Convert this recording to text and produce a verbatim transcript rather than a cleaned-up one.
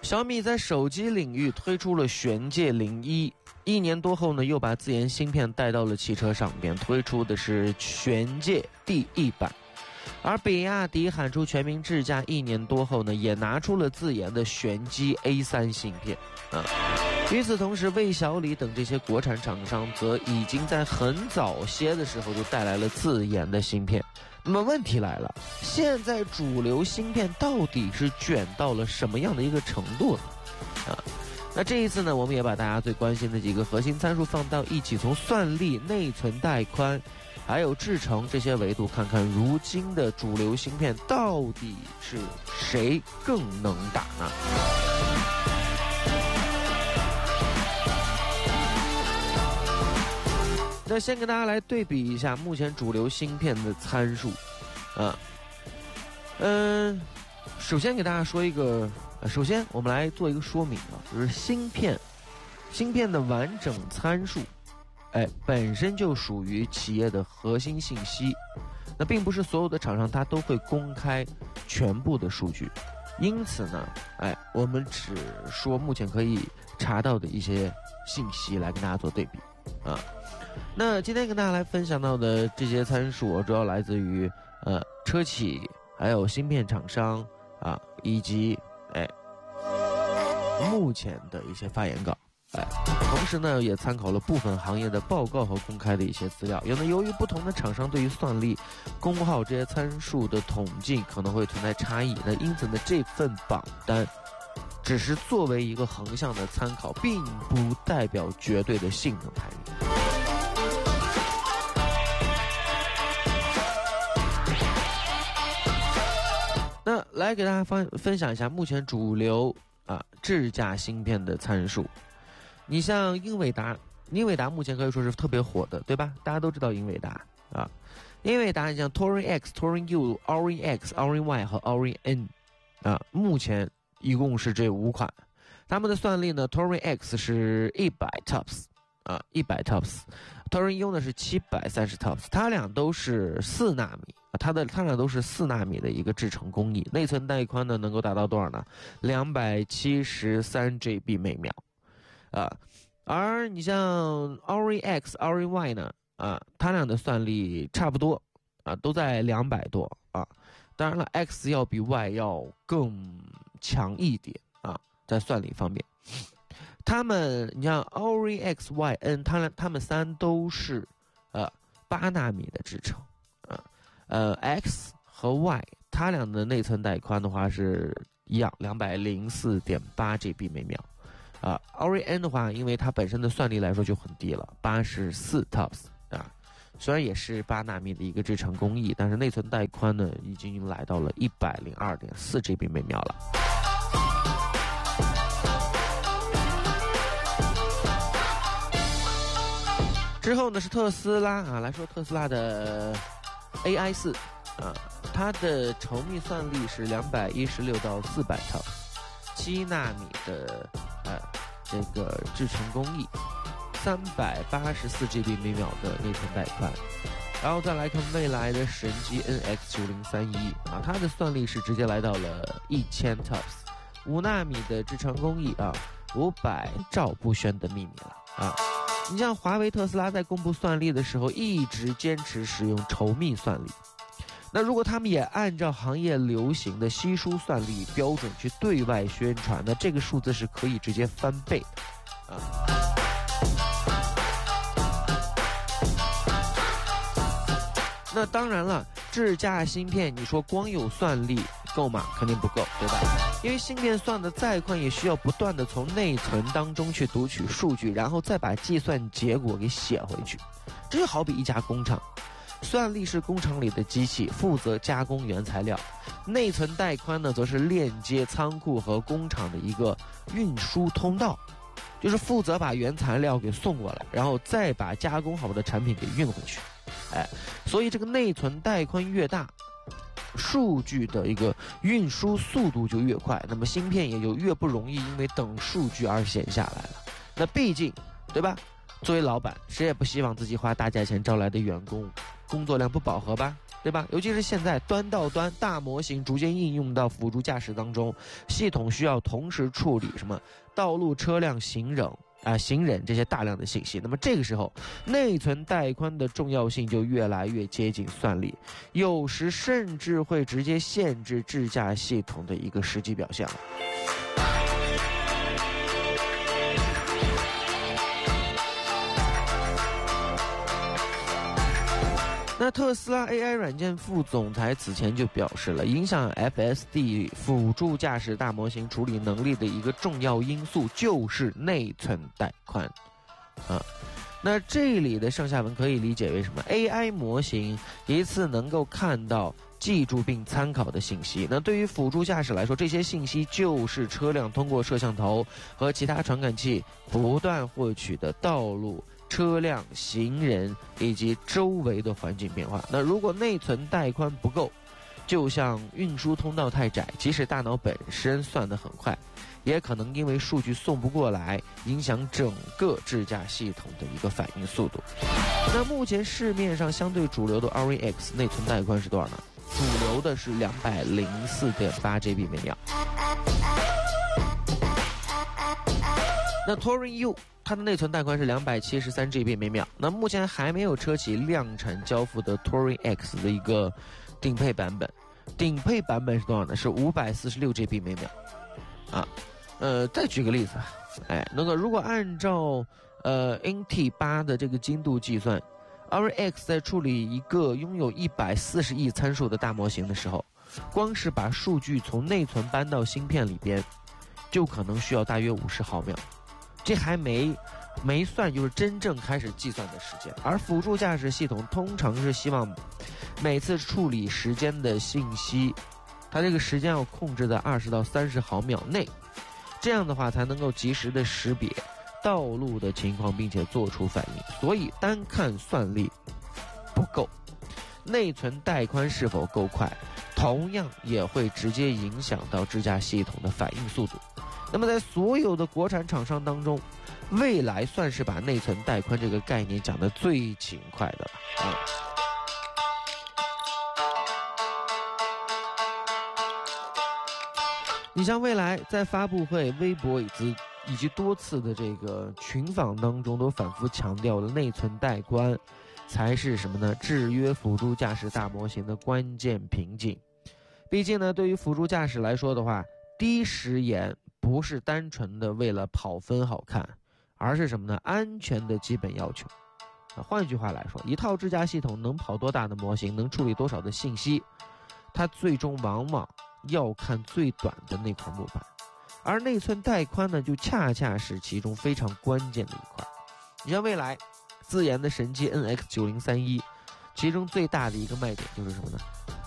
小米在手机领域推出了玄界零一，一年多后呢，又把自研芯片带到了汽车上边，推出的是玄界第一版。而比亚迪喊出全民智驾一年多后呢，也拿出了自研的玄机 A 三 芯片啊。与此同时，魏小李等这些国产厂商则已经在很早些的时候就带来了自研的芯片。那么问题来了，现在主流芯片到底是卷到了什么样的一个程度呢？啊，那这一次呢，我们也把大家最关心的几个核心参数放到一起，从算力、内存带宽还有制程这些维度，看看如今的主流芯片到底是谁更能打呢？那先跟大家来对比一下目前主流芯片的参数，啊，嗯，首先给大家说一个，呃、首先我们来做一个说明啊，就是芯片，芯片的完整参数，哎，本身就属于企业的核心信息，那并不是所有的厂商它都会公开全部的数据，因此呢，哎，我们只说目前可以查到的一些信息来跟大家做对比，啊。那今天跟大家来分享到的这些参数，主要来自于呃车企，还有芯片厂商啊，以及哎目前的一些发言稿，哎，同时呢也参考了部分行业的报告和公开的一些资料。有呢，由于不同的厂商对于算力、功耗这些参数的统计可能会存在差异，那因此呢这份榜单只是作为一个横向的参考，并不代表绝对的性能排名。那来给大家分分享一下目前主流啊智驾芯片的参数。你像英伟达，英伟达目前可以说是特别火的，对吧？大家都知道英伟达啊。英伟达你像 Touring X、Touring U、Orin X、Orin Y 和 Orin N 啊，目前一共是这五款。他们的算力呢 ，Touring X 是一百 T O P S 啊，一百 T O P S。Touring U 呢是七百三十 T O P S， 它俩都是四纳米啊，它的它俩都是四纳米的一个制程工艺，内存带宽呢能够达到多少呢？两百七十三 G B 每秒，啊，而你像 Orin X、Orin Y 呢，啊，它俩的算力差不多啊，都在两百多啊，当然了 ，X 要比 Y 要更强一点啊，在算力方面。他们，你像 Orin X Y N， 他们他们三都是，呃，八纳米的制程，啊，呃 ，X 和 Y， 它俩的内存带宽的话是一样，两百零四点八 G B 每秒，啊 ，Orin N 的话，因为它本身的算力来说就很低了，八十四 T O P S 啊，虽然也是八纳米的一个制程工艺，但是内存带宽呢，已经来到了一百零二点四 G B 每秒了。之后呢是特斯拉啊，来说特斯拉的 A I 四啊，它的稠密算力是两百一十六到四百 T O P S， 七纳米的呃这个制程工艺，三百八十四 G B 每秒的内存带宽。然后再来看未来的神机 N X 九零三一啊，它的算力是直接来到了一千 T O P S， 五纳米的制程工艺啊，五百兆不宣的秘密了啊。你像华为、特斯拉在公布算力的时候，一直坚持使用稠密算力。那如果他们也按照行业流行的稀疏算力标准去对外宣传，那这个数字是可以直接翻倍的啊。那当然了，智驾芯片，你说光有算力够吗？肯定不够，对吧？因为芯片算的再快，也需要不断的从内存当中去读取数据，然后再把计算结果给写回去。这就好比一家工厂，算力是工厂里的机器，负责加工原材料；内存带宽呢，则是链接仓库和工厂的一个运输通道，就是负责把原材料给送过来，然后再把加工好的产品给运回去。哎，所以这个内存带宽越大，数据的一个运输速度就越快，那么芯片也就越不容易因为等数据而闲下来了。那毕竟，对吧？作为老板，谁也不希望自己花大价钱招来的员工工作量不饱和吧？ 对吧？尤其是现在端到端大模型逐渐应用到辅助驾驶当中，系统需要同时处理什么道路、车辆、行人啊、呃、行人这些大量的信息。那么这个时候，内存带宽的重要性就越来越接近算力，有时甚至会直接限制智驾系统的一个实际表现了。那特斯拉 A I 软件副总裁此前就表示了，影响 F S D 辅助驾驶大模型处理能力的一个重要因素就是内存带宽，啊，那这里的上下文可以理解为什么 ？A I 模型一次能够看到、记住并参考的信息。那对于辅助驾驶来说，这些信息就是车辆通过摄像头和其他传感器不断获取的道路、车辆、行人以及周围的环境变化。那如果内存带宽不够，就像运输通道太窄，即使大脑本身算得很快，也可能因为数据送不过来，影响整个智驾系统的一个反应速度。那目前市面上相对主流的 R A X 内存带宽是多少呢？主流的是 两百零四点八 G B 每秒。那 Touring U 它的内存带宽是 两百七十三 G B 每秒。那目前还没有车企量产交付的 Touring X 的一个顶配版本，顶配版本是多少呢？是 五百四十六 G B 每秒。啊，呃，再举个例子，哎，那个如果按照呃 N T 八的这个精度计算 ，R A X 在处理一个拥有一百四十亿参数的大模型的时候，光是把数据从内存搬到芯片里边，就可能需要大约五十毫秒。这还没没算就是真正开始计算的时间，而辅助驾驶系统通常是希望每次处理时间的信息，它这个时间要控制在二十到三十毫秒内，这样的话才能够及时的识别道路的情况，并且做出反应。所以单看算力不够，内存带宽是否够快，同样也会直接影响到智驾系统的反应速度。那么在所有的国产厂商当中，蔚来算是把内存带宽这个概念讲得最勤快的了。嗯你像蔚来在发布会、微博以及以及多次的这个群访当中，都反复强调了内存带宽才是什么呢？制约辅助驾驶大模型的关键瓶颈。毕竟呢，对于辅助驾驶来说的话，低时延不是单纯的为了跑分好看，而是什么呢？安全的基本要求。啊，换句话来说，一套智驾系统能跑多大的模型，能处理多少的信息，它最终往往要看最短的那块木板，而内存带宽呢，就恰恰是其中非常关键的一块。你像蔚来自研的神机 N X 九零三一，其中最大的一个卖点就是什么呢？